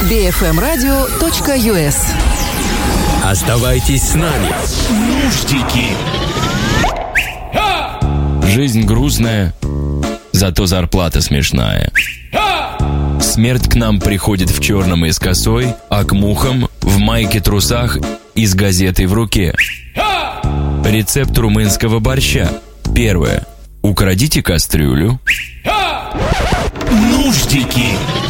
bfmradio.us. Оставайтесь с нами. Нуждики. Жизнь грустная, зато зарплата смешная. Смерть к нам приходит в черном и с косой, а к мухам в майке-трусах и с газетой в руке. Рецепт румынского борща. Первое. Украдите кастрюлю. Нуждики.